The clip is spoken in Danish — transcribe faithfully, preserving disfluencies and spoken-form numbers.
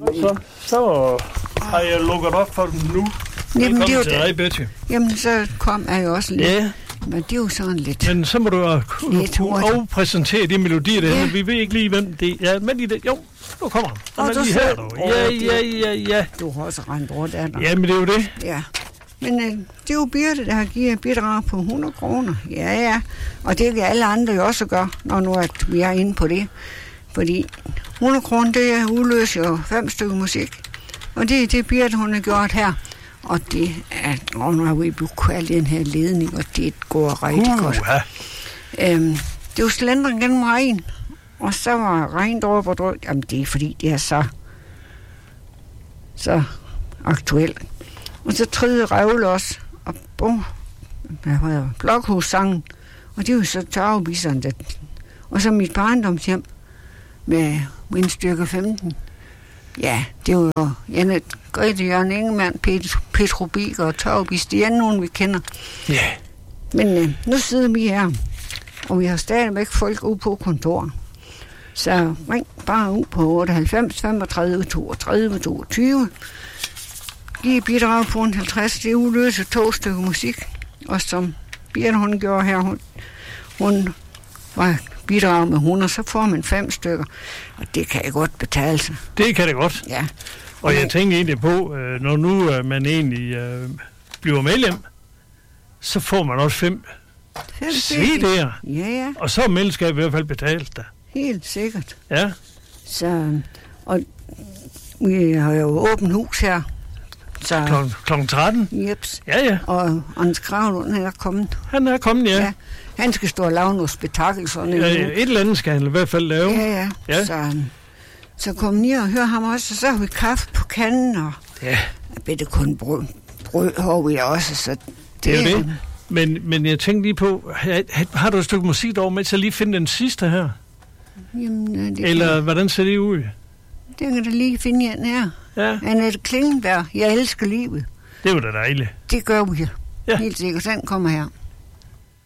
Så, så har jeg lukket op for dem nu. Jamen, det er jo til dig, Betty. Jamen, så kom jeg jo også lidt. Ja. Men det er jo sådan lidt... Men så må du jo kunne præsentere de melodier, der ja. Vi ved ikke lige, hvem det er. Men i det, jo, nu kommer han. Han oh, er lige her, dog. Ja, ja, ja, ja. Du har også rendt rundt af dig. Ja, men det er jo det. Ja. Men øh, det er jo Birte, der har givet bidrag på hundrede kroner. Ja, ja. Og det kan alle andre jo også gøre, når nu at vi er inde på det. Fordi hundrede kroner, det udløser jo fem stykker musik. Og det er det, Birte, hun har gjort her. Og det er, og nu har vi bukket den her ledning, og det går rigtig uh, godt. Ja. Øhm, det er jo slendren gennem regn. Og så var regndråber og drøg. Jamen, det er fordi, det er så, så aktuelt. Og så træde revle også. Og bum, hvad hedder det, Blokhussangen. Og det er jo så tørrebisserne. Og så mit barndomshjem med min styrke femten. Ja, det var jo Janet, Grete, Jørgen Ingemann, Pet, Petro Biker og Tørrebis. Det er nogen, vi kender. Ja. Yeah. Men øh, nu sidder vi her, og vi har stadigvæk folk ude på kontoret. Så ring bare ud på otteoghalvfems femogtredive toogtredive toogtyve. Giv bidrag på en halvtreds. Det udløser to stykker musik. Og som Birte, hun gjorde her, hun, hun var bidrag med hundrede, så får man fem stykker. Og det kan jeg godt betale sig. Det kan det godt. Ja. Og jeg tænker egentlig på, når nu man egentlig øh, bliver medlem, så får man også fem C D'er. Ja, ja. Og så er medlemskab i hvert fald betalt der. Helt sikkert. Ja. Så, og vi har jo åbent hus her. Så, Klok, klokken tretten? Jeps. Ja, ja. Og Anders Kravlund, han er kommet. Han er kommet, ja. ja. Han skal stå og lave noget spektakel. Sådan ja, ja, et eller andet skal han i hvert fald lave. Ja, ja. ja. Så, så kom ned og hør ham også, og så har vi kaffe på kanden, og ja. Jeg bedte kun brød, brød har vi også, så det, det er jo det. Men, men jeg tænkte lige på, har, har du et stykke musik derovre med til at lige finde den sidste her? Jamen, det eller kan, hvordan ser det ud? Det kan du lige finde igen her. Ja. Annette Klingenberg, Jeg elsker livet. Det var da dejligt. Det gør vi. Ja. Helt sikkert, den kommer her.